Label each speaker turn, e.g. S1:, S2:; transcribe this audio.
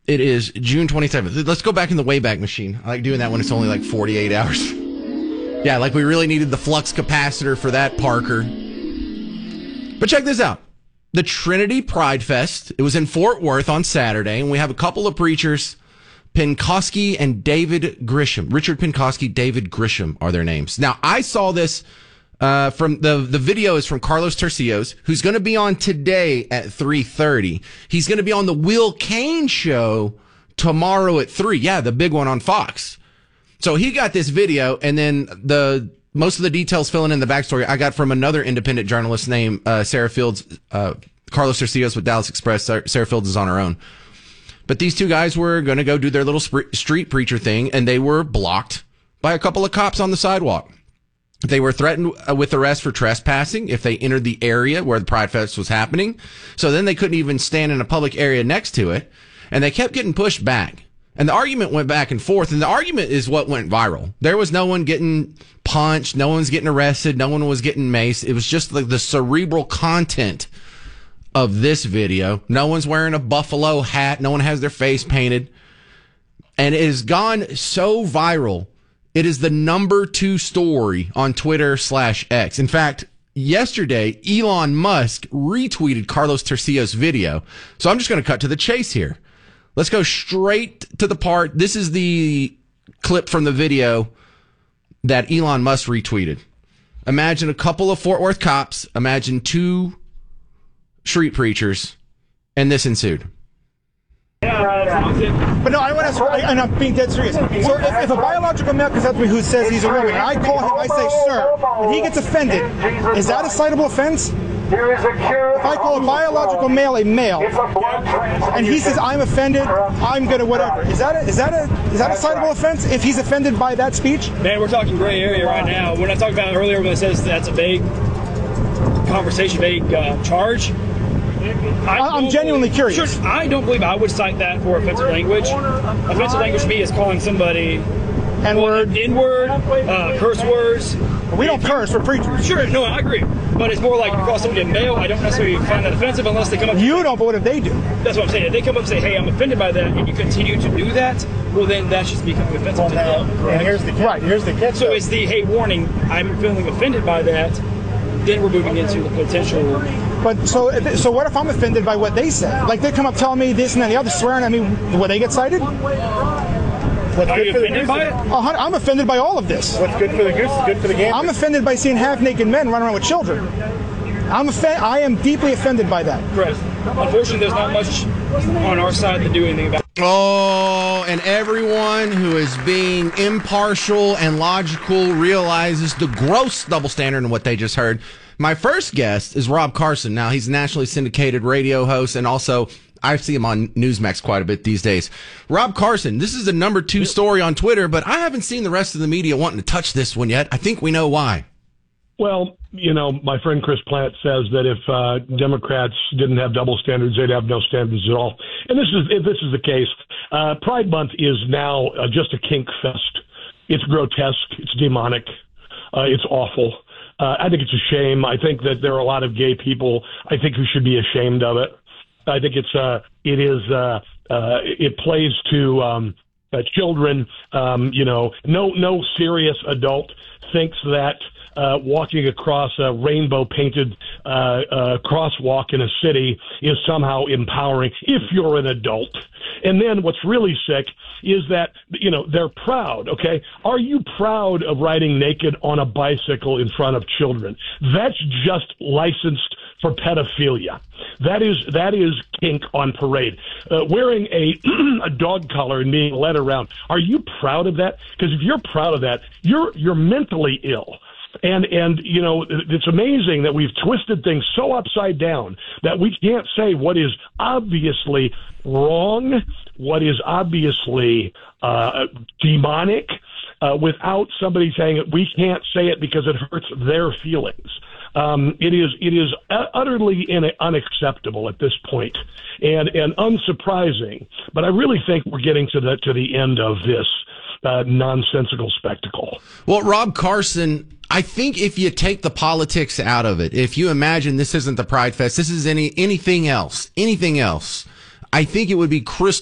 S1: It is June 27th. Let's go back in the Wayback Machine. I like doing that when it's only like 48 hours. Yeah, like we really needed the flux capacitor for that, Parker. But check this out. The Trinity Pride Fest. It was in Fort Worth on Saturday, and we have a couple of preachers, Penkoski and David Grisham. Richard Penkoski, David Grisham are their names. Now, I saw this from the video is from Carlos Tercios, who's going to be on today at 3:30. He's going to be on the Will Cain show tomorrow at 3. Yeah, the big one on Fox. So he got this video, and then most of the details filling in the backstory I got from another independent journalist named Sarah Fields, Carlos Tercios with Dallas Express. Sarah Fields is on her own. But these two guys were going to go do their little street preacher thing, and they were blocked by a couple of cops on the sidewalk. They were threatened with arrest for trespassing if they entered the area where the Pride Fest was happening. So then they couldn't even stand in a public area next to it, and they kept getting pushed back. And the argument went back and forth, and the argument is what went viral. There was no one getting punched, no one's getting arrested, no one was getting maced. It was just like the cerebral content of this video. No one's wearing a buffalo hat, no one has their face painted. And it has gone so viral, it is the number 2 story on Twitter/X. In fact, yesterday, Elon Musk retweeted Carlos Tercios' video. So I'm just going to cut to the chase here. Let's go straight to the part. This is the clip from the video that Elon Musk retweeted. Imagine a couple of Fort Worth cops. Imagine 2 street preachers. And this ensued.
S2: But no, I want to ask, and I'm being dead serious. So if a biological male comes up to me who says he's a woman, and I call him, I say, sir, and he gets offended, is that a citable offense? If I call a biological male a male, and he says I'm offended, I'm gonna whatever. Is that a citable offense if he's offended by that speech?
S3: Man, we're talking gray area right now. When I talked about earlier when it says that's a vague conversation, vague charge.
S2: I'm genuinely curious.
S3: Sure, I don't believe I would cite that for offensive language. Offensive language to me is calling somebody
S2: N-word,
S3: curse words.
S2: We don't curse, we're preachers.
S3: Sure, no, I agree. But it's more like if you call somebody a male, I don't necessarily find that offensive unless they come up.
S2: You don't, but what if they do?
S3: That's what I'm saying. If they come up and say, hey, I'm offended by that, and you continue to do that, well, then that's just becoming offensive to them.
S2: And here's the catch. Here's the catch.
S3: So it's the, hey, warning, I'm feeling offended by that. Then we're moving into the potential.
S2: But so what if I'm offended by what they say? Like they come up telling me this and then the other, swearing at me, will they get cited?
S3: Are you offended by it?
S2: I'm offended by all of this.
S4: What's good for the goose is good for the gander.
S2: I'm offended by seeing half-naked men run around with children. I am deeply offended by that.
S3: Right. Unfortunately, there's not much on our side to do anything about it.
S1: Oh, and everyone who is being impartial and logical realizes the gross double standard in what they just heard. My first guest is Rob Carson. Now, he's a nationally syndicated radio host, and also I see him on Newsmax quite a bit these days. Rob Carson, this is the number 2 story on Twitter, but I haven't seen the rest of the media wanting to touch this one yet. I think we know why.
S5: Well, my friend Chris Platt says that if Democrats didn't have double standards, they'd have no standards at all. And if this is the case, Pride Month is now just a kink fest. It's grotesque. It's demonic. It's awful. I think it's a shame. I think that there are a lot of gay people, I think, who should be ashamed of it. I think it plays to children. No serious adult thinks that walking across a rainbow-painted crosswalk in a city is somehow empowering if you're an adult. And then what's really sick is that, they're proud, okay? Are you proud of riding naked on a bicycle in front of children? That's just licensed for pedophilia. That is kink on parade. Wearing a dog collar and being led around. Are you proud of that? Because if you're proud of that, you're mentally ill. And it's amazing that we've twisted things so upside down that we can't say what is obviously wrong, what is obviously demonic, without somebody saying it. We can't say it because it hurts their feelings. It is utterly unacceptable at this point, and unsurprising. But I really think we're getting to the end of this nonsensical spectacle.
S1: Well, Rob Carson, I think if you take the politics out of it, if you imagine this isn't the Pride Fest, this is anything else, I think it would be crystal